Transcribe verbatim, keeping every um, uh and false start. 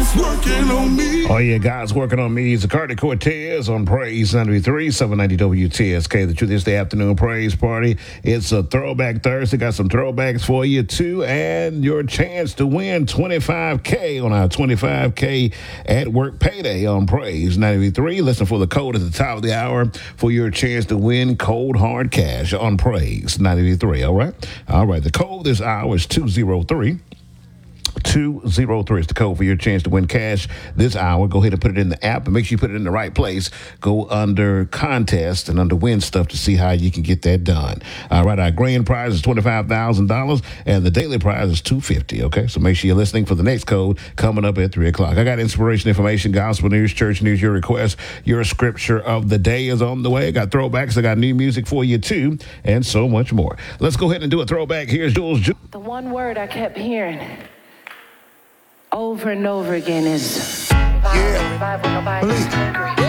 working on me. Oh, yeah, God's working on me. It's Carter Cortez on Praise ninety-three, seven ninety W T S K. The Truth is the afternoon praise party. It's a throwback Thursday. Got some throwbacks for you, too, and your chance to win twenty-five K on our twenty-five K at work payday on Praise ninety-three. Listen for the code at the top of the hour for your chance to win cold hard cash on Praise ninety-three. All right? All right. The code this hour is two oh three. two oh three is the code for your chance to win cash this hour. Go ahead and put it in the app and make sure you put it in the right place. Go under contest and under win stuff to see how you can get that done. All right, our grand prize is twenty-five thousand dollars and the daily prize is two hundred fifty dollars, okay? So make sure you're listening for the next code coming up at three o'clock. I got inspiration, information, gospel news, church news, your request, your scripture of the day is on the way. I got throwbacks, I got new music for you too, and so much more. Let's go ahead and do a throwback. Here's Jules. Ju- The one word I kept hearing over and over again is revival, Yeah. revival. Nobody Believe. can agree.